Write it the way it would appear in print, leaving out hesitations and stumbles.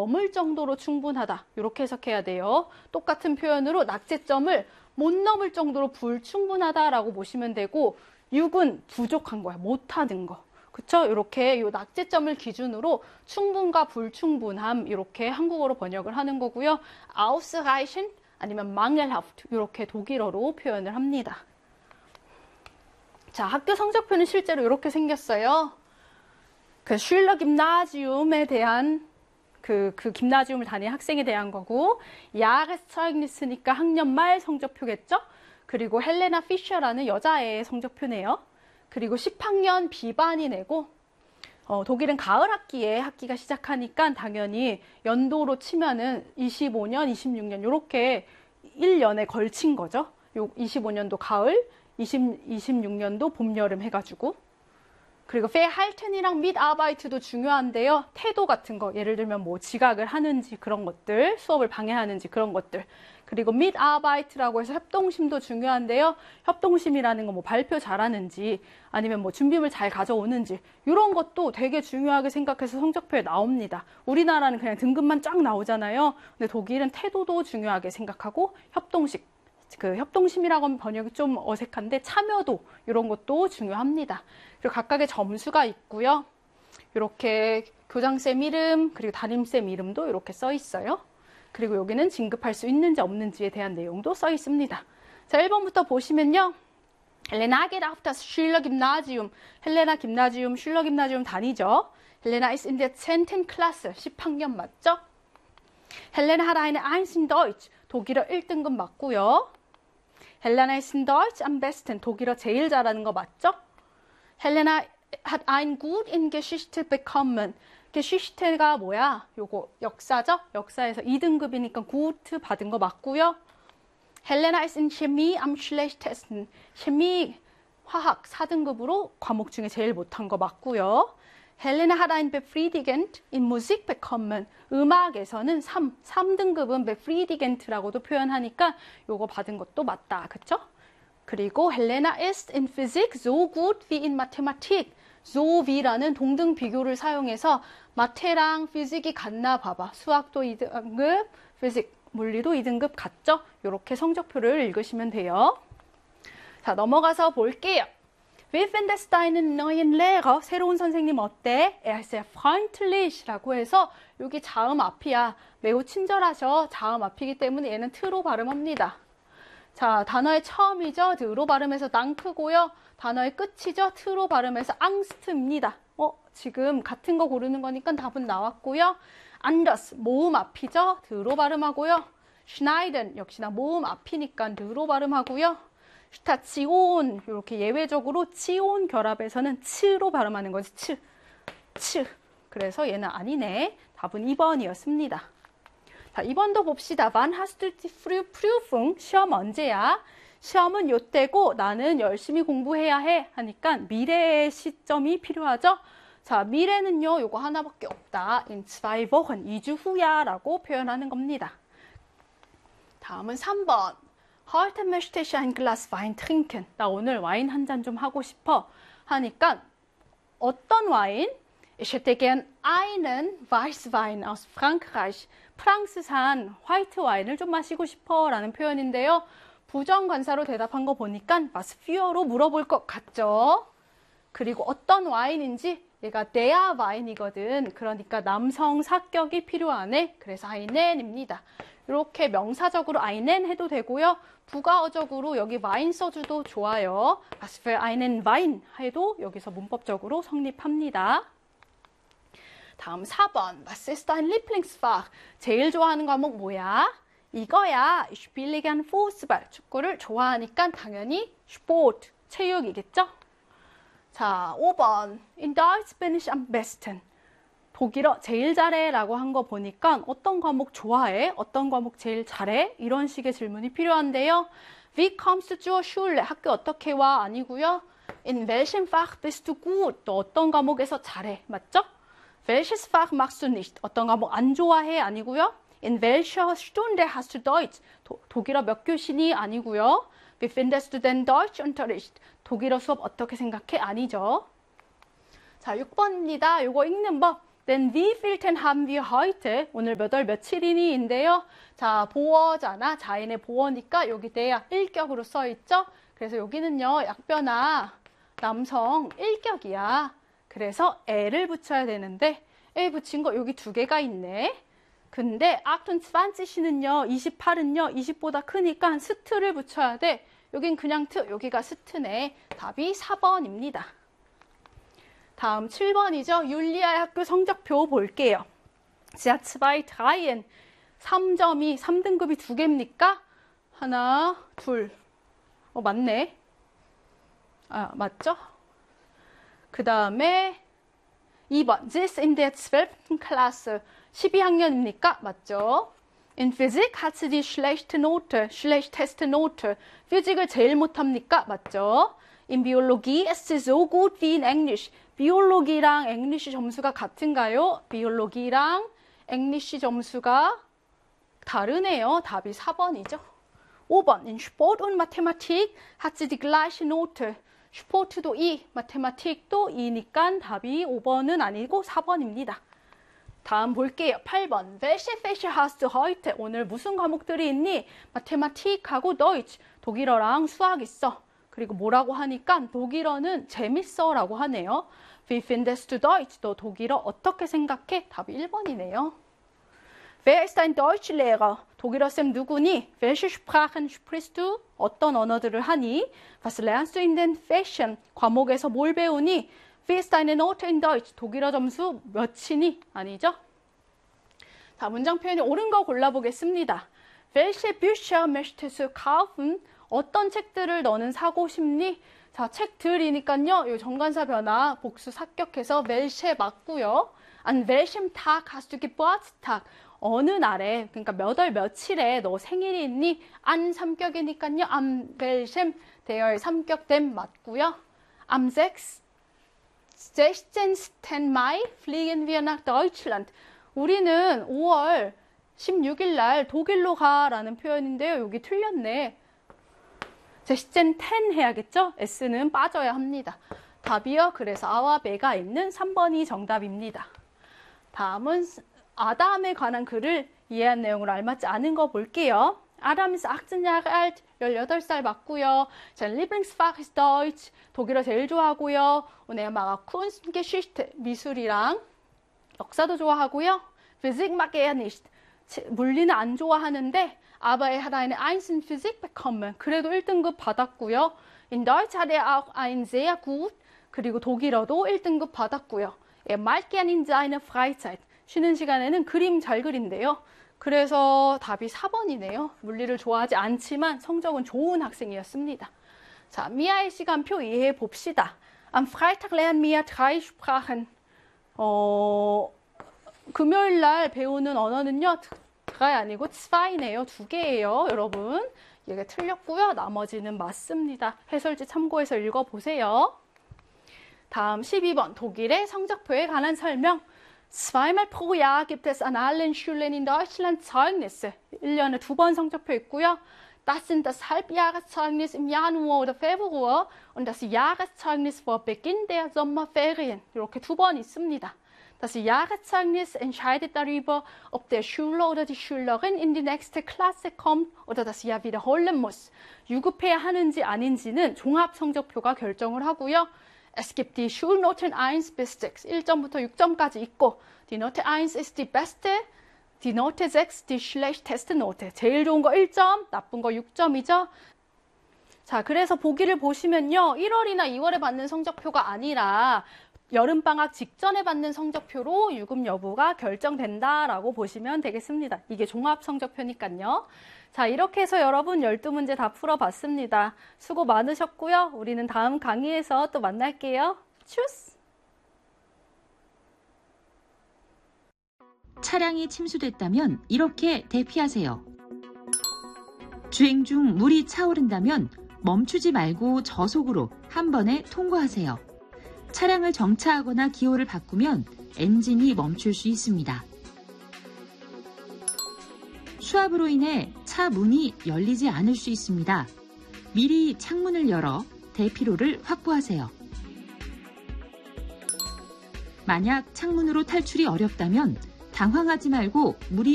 넘을 정도로 충분하다. 이렇게 해석해야 돼요. 똑같은 표현으로 낙제점을 못 넘을 정도로 불충분하다라고 보시면 되고 6은 부족한 거야. 못하는 거. 그쵸? 이렇게 요 낙제점을 기준으로 충분과 불충분함 이렇게 한국어로 번역을 하는 거고요. ausreichend 아니면 mangelhaft 이렇게 독일어로 표현을 합니다. 자, 학교 성적표는 실제로 이렇게 생겼어요. 그 슐러 김나지움에 대한 그 김나지움을 다니는 학생에 대한 거고, 야레스처잉리스니까 학년 말 성적표겠죠? 그리고 헬레나 피셔라는 여자애의 성적표네요. 그리고 10학년 B반이 내고, 독일은 가을 학기에 학기가 시작하니까 당연히 연도로 치면은 25년, 26년 이렇게 1년에 걸친 거죠. 요 25년도 가을, 26년도 봄, 여름 해가지고. 그리고 Verhalten이랑 Mitarbeit도 중요한데요. 태도 같은 거, 예를 들면 뭐 지각을 하는지 그런 것들, 수업을 방해하는지 그런 것들. 그리고 Mitarbeit라고 해서 협동심도 중요한데요. 협동심이라는 건 뭐 발표 잘하는지 아니면 뭐 준비물 잘 가져오는지 이런 것도 되게 중요하게 생각해서 성적표에 나옵니다. 우리나라는 그냥 등급만 쫙 나오잖아요. 근데 독일은 태도도 중요하게 생각하고 협동심이라고 하면 번역이 좀 어색한데 참여도 이런 것도 중요합니다. 그리고 각각의 점수가 있고요. 이렇게 교장쌤 이름 그리고 담임쌤 이름도 이렇게 써 있어요. 그리고 여기는 진급할 수 있는지 없는지에 대한 내용도 써 있습니다. 자, 1번부터 보시면요. 헬레나 geht auf das Schülergymnasium. 헬레나 김나지움, 슐러김나지움 다니죠. 헬레나 ist in der 10. Klasse. 10학년 맞죠? 헬레나 hat eine 1 in Deutsch. 독일어 1등급 맞고요. 헬레나 ist in Deutsch am besten. 독일어 제일 잘하는 거 맞죠? 헬레나 hat ein gut in Geschichte bekommen. Geschichte가 뭐야? 요거 역사죠? 역사에서 2등급이니까 gut 받은 거 맞고요. 헬레나 ist in Chemie am schlechtesten. 셰미 화학 4등급으로 과목 중에 제일 못한 거 맞고요. 헬레나 hat ein befriedigend in Musik bekommen. 음악에서는 3등급은 befriedigend라고도 표현하니까 요거 받은 것도 맞다. 그쵸? 그리고 헬레나 ist in Physik so gut wie in Mathematik. so wie라는 동등 비교를 사용해서 마테랑 피직이 같나 봐봐. 수학도 2등급, 피직, 물리도 2등급 같죠? 이렇게 성적표를 읽으시면 돼요. 자, 넘어가서 볼게요. Wie findest du deinen neuen Lehrer? 새로운 선생님 어때? Er ist sehr freundlich 라고 해서 여기 자음 앞이야. 매우 친절하셔. 자음 앞이기 때문에 얘는 트로 발음합니다. 자, 단어의 처음이죠. 드로 발음해서 낭크고요. 단어의 끝이죠. 트로 발음해서 앙스트입니다. 지금 같은 거 고르는 거니까 답은 나왔고요. anders, 모음 앞이죠. 드로 발음하고요. schneiden, 역시나 모음 앞이니까 드로 발음하고요. 스타치온, 이렇게 예외적으로 치온 결합에서는 츠로 발음하는 거지. 츠. 그래서 얘는 아니네. 답은 2번이었습니다. 자, 2번도 봅시다. Wann hast du die Prüfung? 시험 언제야? 시험은 요때고 나는 열심히 공부해야 해 하니까 미래의 시점이 필요하죠. 자, 미래는요. 요거 하나밖에 없다. In 2 Wochen, 2주 후야 라고 표현하는 겁니다. 다음은 3번. Heute möchte ich ein Glas Wein trinken. 나 오늘 와인 한 잔 좀 하고 싶어 하니까 어떤 와인? Ich hätte gern einen Weißwein aus Frankreich. 프랑스산 화이트 와인을 좀 마시고 싶어 라는 표현인데요. 부정관사로 대답한 거 보니까 was für로 물어볼 것 같죠? 그리고 어떤 와인인지 얘가 der 와인이거든. 그러니까 남성 사격이 필요하네. 그래서 einen입니다. 이렇게 명사적으로 einen 해도 되고요. 부가어적으로 여기 와인 써줘도 좋아요. was für einen Wein 해도 여기서 문법적으로 성립합니다. 다음 4번. Was ist dein Lieblingsfach? 제일 좋아하는 과목 뭐야? 이거야. Ich spiele gern Fußball. 축구를 좋아하니까 당연히 Sport, 체육이겠죠? 자, 5번. In Deutsch bin ich am besten. 독일어 제일 잘해 라고 한 거 보니까 어떤 과목 좋아해? 어떤 과목 제일 잘해? 이런 식의 질문이 필요한데요. Wie kommst du zur Schule? 학교 어떻게 와? 아니고요. In welchem Fach bist du gut? 너 어떤 과목에서 잘해? 맞죠? Welches Fach magst du nicht? 어떤 과목 안 좋아해? 아니고요. In welcher Stunde hast du Deutsch? 독일어 몇 교시니? 아니고요. Wie findest du den Deutschunterricht? 독일어 수업 어떻게 생각해? 아니죠. 자, 6번입니다. 요거 읽는 법. Denn wie viel Tag haben wir heute? 오늘 몇 월 며칠이니인데요. 자, 보어잖아. 자인의 보어니까 여기 대야 1격으로 써있죠. 그래서 여기는요. 약변화 남성 1격이야. 그래서 애를 붙여야 되는데 애 붙인 거 여기 두 개가 있네. 근데 28는요. 28은요. 20보다 크니까 스트를 붙여야 돼. 여긴 그냥 트, 여기가 스트네. 답이 4번입니다. 다음 7번이죠. 율리아의 학교 성적표 볼게요. 자, 2, 3엔 3점이 3등급이 2개입니까? 하나, 둘. 맞네. 아, 맞죠? 그 다음에 2번. Sie ist in der 12. Klasse. 12학년입니까? 맞죠? In Physik hat sie die schlechte Note, schlechteste Note. 피직을 제일 못합니까? 맞죠? In Biologie ist sie so gut wie in Englisch. 비올로기랑 앵리시 점수가 같은가요? 비올로기랑 앵리시 점수가 다르네요. 답이 4번이죠. 5번. In Sport und Mathematik hat sie die gleiche Note. 스포츠도 2, 마테마틱도 2니까 답이 5번은 아니고 4번입니다. 다음 볼게요. 8번. Welche Fächer hast du heute? 오늘 무슨 과목들이 있니? 마테마틱하고 Deutsch, 독일어랑 수학 있어. 그리고 뭐라고 하니까 독일어는 재밌어 라고 하네요. Wie findest du Deutsch? 너 독일어 어떻게 생각해? 답이 1번이네요. Wer ist dein Deutschlehrer? 독일어쌤 누구니? Welche Sprachen sprichst du? 어떤 언어들을 하니? Was lernst du in den Fächern? 과목에서 뭘 배우니? Wie ist deine Note in Deutsch? 독일어 점수 몇이니? 아니죠? 자, 문장 표현이 옳은 거 골라보겠습니다. Welche Bücher möchtest du kaufen? 어떤 책들을 너는 사고 싶니? 자, 책들이니까요. 이 정관사 변화 복수 삭격해서 welche 맞고요. An welchem Tag hast du Geburtstag? 어느 날에, 그러니까 몇 월 며칠에 너 생일이 있니? 안 3격이니까요. am welchem 대열 3격됨 맞고요. Am 16. Mai fliegen wir nach Deutschland. 우리는 5월 16일 날 독일로 가라는 표현인데요. 여기 틀렸네. 16. 해야겠죠? S는 빠져야 합니다. 답이요. 그래서 아와 배가 있는 3번이 정답입니다. 다음은 아담에 관한 글을 이해한 내용으로 알맞지 않은 거 볼게요. Adam ist 18 Jahre alt, 18살 맞고요. Sein Lieblingsfach ist Deutsch, 독일어 제일 좋아하고요. Und er mag Kunst und Geschichte, 미술이랑 역사도 좋아하고요. Physik mag er nicht, 물리는 안 좋아하는데 aber er hat eine 1 in Physik bekommen, 그래도 1등급 받았고요. In Deutsch hat er auch ein sehr gut, 그리고 독일어도 1등급 받았고요. Er malt gern in seiner Freizeit, 쉬는 시간에는 그림 잘 그린대요. 그래서 답이 4번이네요. 물리를 좋아하지 않지만 성적은 좋은 학생이었습니다. 자, 미아의 시간표 이해해 봅시다. Am Freitag lernen wir 3 Sprachen. 금요일 날 배우는 언어는요. 3가 아니고 2이네요. 2개예요, 여러분. 얘가 틀렸고요. 나머지는 맞습니다. 해설지 참고해서 읽어보세요. 다음 12번. 독일의 성적표에 관한 설명. Zweimal pro Jahr gibt es an allen Schulen in Deutschland Zeugnisse. 1년에 2번 성적표 있고요. Das sind das Halbjahreszeugnis im Januar oder Februar und das Jahreszeugnis vor Beginn der Sommerferien. 이렇게 2번 있습니다. Das Jahreszeugnis entscheidet darüber, ob der Schüler oder die Schülerin in die nächste Klasse kommt oder das Jahr wiederholen muss. 유급해야 하는지 아닌지는 종합성적표가 결정을 하고요. Es gibt die Schulnoten 1 bis 6, 1점부터 6점까지 있고 Die Note 1 ist die beste, die Note 6 die schlechteste Note. 제일 좋은 거 1점, 나쁜 거 6점이죠. 자, 그래서 보기를 보시면요. 1월이나 2월에 받는 성적표가 아니라 여름방학 직전에 받는 성적표로 유급 여부가 결정된다라고 보시면 되겠습니다. 이게 종합성적표니까요. 자, 이렇게 해서 여러분 12문제 다 풀어봤습니다. 수고 많으셨고요. 우리는 다음 강의에서 또 만날게요. 추스! 차량이 침수됐다면 이렇게 대피하세요. 주행 중 물이 차오른다면 멈추지 말고 저속으로 한 번에 통과하세요. 차량을 정차하거나 기호를 바꾸면 엔진이 멈출 수 있습니다. 수압으로 인해 차 문이 열리지 않을 수 있습니다. 미리 창문을 열어 대피로를 확보하세요. 만약 창문으로 탈출이 어렵다면 당황하지 말고 물이